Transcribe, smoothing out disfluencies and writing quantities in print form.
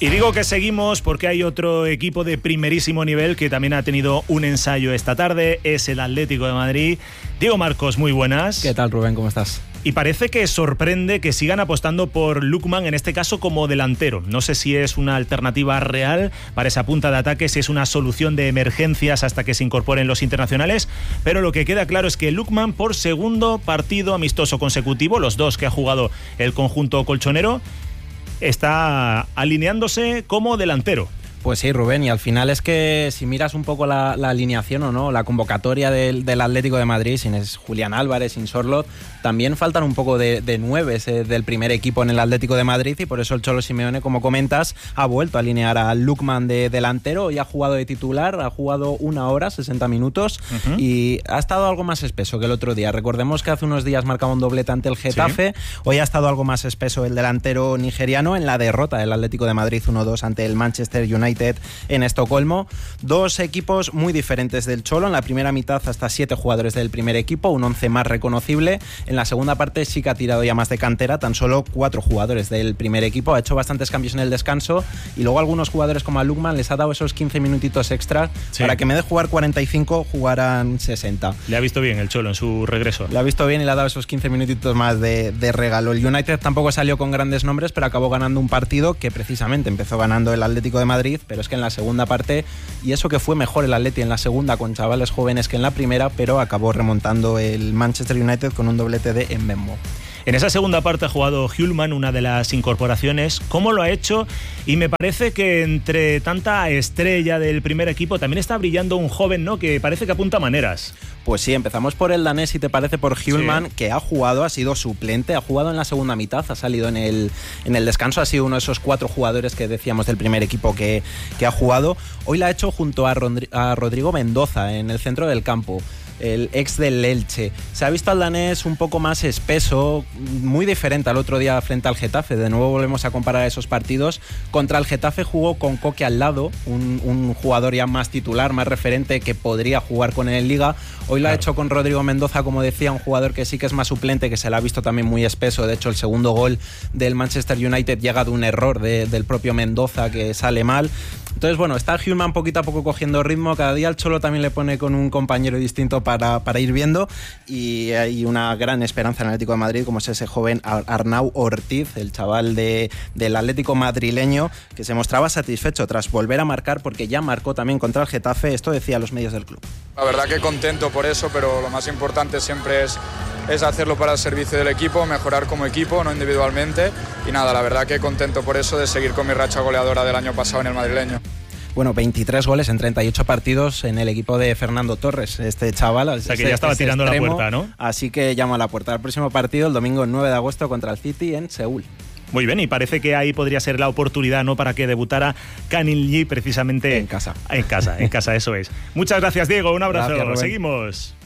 Y digo que seguimos porque hay otro equipo de primerísimo nivel que también ha tenido un ensayo esta tarde, es el Atlético de Madrid. Diego Marcos, muy buenas. ¿Qué tal, Rubén? ¿Cómo estás? Y parece que sorprende que sigan apostando por Lookman, en este caso como delantero. No sé si es una alternativa real para esa punta de ataque, si es una solución de emergencias hasta que se incorporen los internacionales, pero lo que queda claro es que Lookman, por segundo partido amistoso consecutivo, los dos que ha jugado el conjunto colchonero, está alineándose como delantero. Pues sí, Rubén, y al final es que si miras un poco la alineación o no, la convocatoria del Atlético de Madrid, sin Julián Álvarez, sin Sorloth, también faltan un poco de nueves del primer equipo en el Atlético de Madrid, y por eso el Cholo Simeone, como comentas, ha vuelto a alinear a Lookman de delantero y ha jugado de titular, ha jugado 1 hora, 60 minutos, y ha estado algo más espeso que el otro día. Recordemos que hace unos días marcaba un doblete ante el Getafe, sí. Hoy ha estado algo más espeso el delantero nigeriano en la derrota del Atlético de Madrid 1-2 ante el Manchester United en Estocolmo. Dos equipos muy diferentes del Cholo. En la primera mitad hasta 7 jugadores del primer equipo, un 11 más reconocible. En la segunda parte sí que ha tirado ya más de cantera, tan solo 4 jugadores del primer equipo. Ha hecho bastantes cambios en el descanso y luego algunos jugadores como a Lookman les ha dado esos 15 minutitos extras, sí. Para que en vez de jugar 45 jugaran 60. Le ha visto bien el Cholo en su regreso. Le ha visto bien y le ha dado esos 15 minutitos más de regalo. El United tampoco salió con grandes nombres, pero acabó ganando un partido que precisamente empezó ganando el Atlético de Madrid, pero es que en la segunda parte, y eso que fue mejor el Atleti en la segunda con chavales jóvenes que en la primera, pero acabó remontando el Manchester United con un doblete de Mbemmo. En esa segunda parte ha jugado Hjulmand, una de las incorporaciones. ¿Cómo lo ha hecho? Y me parece que entre tanta estrella del primer equipo también está brillando un joven, ¿no?, que parece que apunta maneras. Pues sí, empezamos por el danés, si te parece, por Hjulmand, sí. Que ha jugado, ha sido suplente, ha jugado en la segunda mitad, ha salido en el descanso, ha sido uno de esos 4 jugadores que decíamos del primer equipo que ha jugado. Hoy la ha hecho junto a Rodrigo Mendoza en el centro del campo, el ex del Elche. Se ha visto al danés un poco más espeso, muy diferente al otro día frente al Getafe. De nuevo volvemos a comparar esos partidos. Contra el Getafe jugó con Koke al lado, un jugador ya más titular, más referente, que podría jugar con él en Liga. Hoy lo ha hecho con Rodrigo Mendoza, como decía, un jugador que sí que es más suplente, que se le ha visto también muy espeso. De hecho, el segundo gol del Manchester United llega de un error del propio Mendoza, que sale mal. Entonces, bueno, está Hjulmand poquito a poco cogiendo ritmo. Cada día el Cholo también le pone con un compañero distinto para ir viendo, y hay una gran esperanza en el Atlético de Madrid, como es ese joven Arnau Ortiz, el chaval del Atlético madrileño, que se mostraba satisfecho tras volver a marcar, porque ya marcó también contra el Getafe. Esto decía a los medios del club. La verdad que contento por eso, pero lo más importante siempre es hacerlo para el servicio del equipo, mejorar como equipo, no individualmente, y nada, la verdad que contento por eso, de seguir con mi racha goleadora del año pasado en el madrileño. Bueno, 23 goles en 38 partidos en el equipo de Fernando Torres, este chaval. O sea que ya estaba tirando extremo, la puerta, ¿no? Así que llama a la puerta. El próximo partido, el domingo 9 de agosto, contra el City en Seúl. Muy bien, y parece que ahí podría ser la oportunidad, ¿no?, para que debutara Kang In Lee precisamente en casa. En casa, eso es. Muchas gracias, Diego. Un abrazo. Gracias, Rubén. Seguimos.